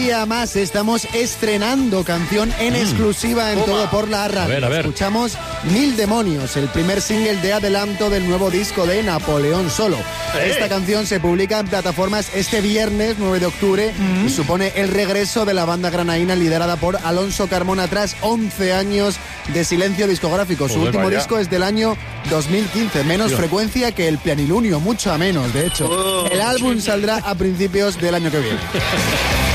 día más estamos estrenando canción en exclusiva en Todo por la Radio. A ver. Escuchamos Mil Demonios, el primer single de adelanto del nuevo disco de Napoleón Solo. Esta canción se publica en plataformas este viernes 9 de octubre y supone el regreso de la banda granaína liderada por Alonso Carmona tras 11 años de silencio discográfico. Su último disco es del año 2015, menos frecuencia que el Planilunio, mucho menos, de hecho. El álbum saldrá a principios del año que viene.